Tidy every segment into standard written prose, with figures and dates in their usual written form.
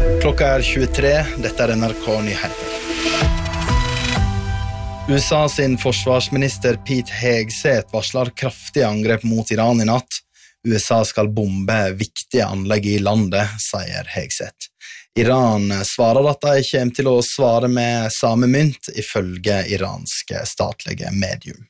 Klokka 23, dette NRK Nyheter. USA sin forsvarsminister Pete Hegseth varsler kraftige angrep mot Iran i natt. USA skal bombe viktige anlegg i landet, sier Hegseth. Iran svarer at de kommer til å svare med samme mynt, ifølge iranske statlige medium.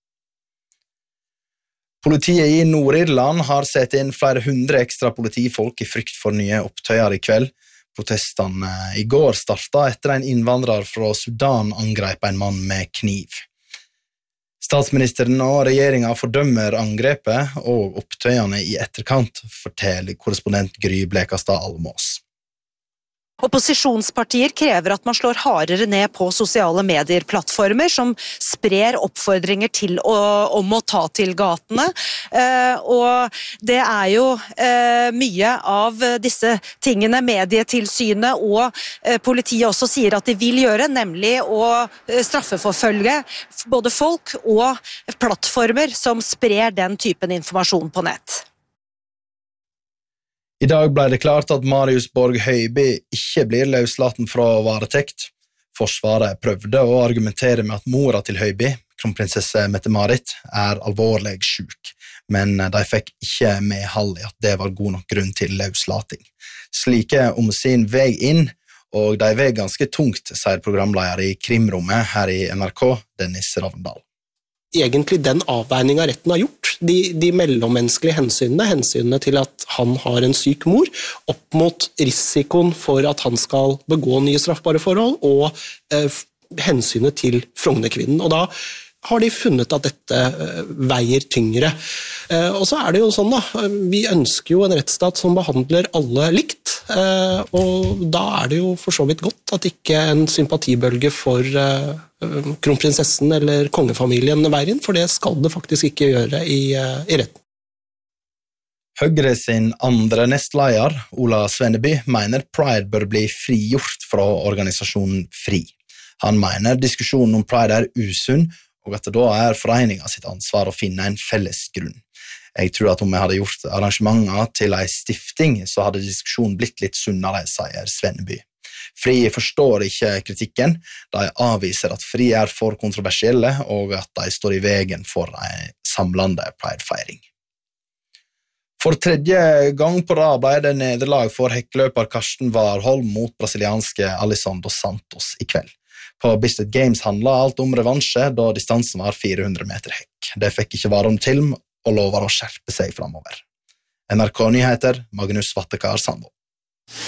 Politiet i Nord-Irland har sett inn flere hundre ekstra politifolk i frykt for nye opptøyer i kveld. Protestene i går startet etter en innvandrer fra Sudan angrep en mann med kniv. Statsministeren og regjeringen fordømmer angrepet og opptøyene i etterkant, forteller korrespondent Gry Blekastad Almås. Opposisjonspartier krever at man slår hardere ned på sosiale medier-plattformer som sprer oppfordringer om å ta til gatene. Og det er jo mye av disse tingene Medietilsynet og politiet også sier at de vil gjøre, nemlig å straffeforfølge både folk og plattformer som sprer den typen informasjon på nett. I dag ble det klart at Marius Borg Høiby ikke blir løslaten fra varetekt. Forsvaret prøvde å argumentere med at mora til Høiby, kronprinsesse Mette-Marit, er alvorlig syk, men de fikk ikke medhold i at det var god nok grunn til løslating. Slike omsyn veg inn, og de veg ganske tungt, sier programleder i Krimrommet her i NRK, Dennis Ravndal. Egentlig den avveiningen retten har gjort, de mellommenneskelige hensynene til at han har en syk mor, opp mot risikoen for at han skal begå nye straffbare forhold, og hensynet til Frognerkvinnen. Og da har de funnet at dette veier tyngre. Og så er det jo sånn da, vi ønsker jo en rettsstat som behandler alle likt, og da er det jo for så vidt godt at ikke en sympatibølge for kronprinsessen eller kongefamilien veier inn, for det skal det faktisk ikke gjøre i retten. Høyre sin andre nestleder, Ola Svenneby, mener Pride bør bli frigjort fra organisasjonen FRI. Han mener diskusjonen om Pride er usunn, og at det da er foreningen sitt ansvar å finne en felles grunn. Jeg tror at om vi hadde gjort arrangementer til en stifting, så hadde diskusjonen blitt litt sunnere, sier Svenneby. FRI forstår ikke kritikken, de avviser at FRI er for kontroversielle, og at de står i veien for en samlende Pride-feiring. For tredje gang på rad ble det nederlag for hekkeløper Karsten Warholm mot brasilianske Alisson dos Santos i kveld. På Bislett Games handlet alt om revansje, da distansen var 400 meter hekk. Det fikk ikke Warholm til, og lover å skjerpe seg fremover. NRK Nyheter, Magnus Vattekar Sandvold.